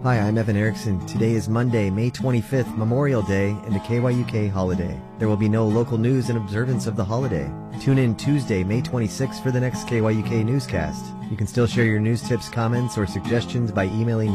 Hi, I'm Evan Erickson. Today is Monday, May 25th, Memorial Day, and a KYUK holiday. There will be no local news in observance of the holiday. Tune in Tuesday, May 26th for the next KYUK newscast. You can still share your news tips, comments, or suggestions by emailing